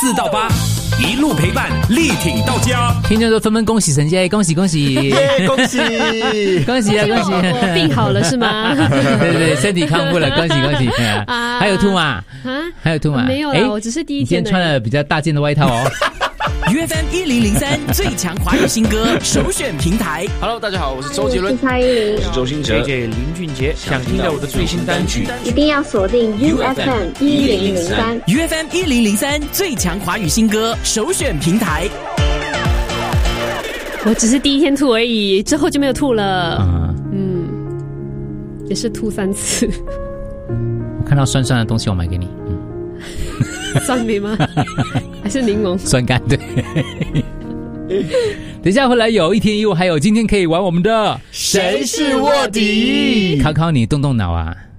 4到8，一路陪伴，力挺到家。 听众都纷纷恭喜陈姐，恭喜恭喜， 恭喜恭喜啊恭喜！ 我病好了是吗？ 对对，身体康复了，恭喜恭喜！还有吐吗？还有吐吗？ 没有了，我只是第一天。 你今天穿了比较大件的外套哦。 UFM 1003最强华语新歌首选平台。 Hello， 大家好，我是周杰伦， 我是蔡依林， 我是周兴哲 ，JJ 林俊杰。想听到我的最新单曲， 一定要锁定 UFM 1003。 UFM 1003最强华语新歌首选平台。 我只是第一天吐而已，之后就没有吐了。也是吐3次。 我看到酸酸的东西，我买给你。 酸梅吗？还是柠檬？ 酸柑，对。等一下回来有一天一物，还有今天可以玩我们的谁是卧底， 考考你，动动脑啊。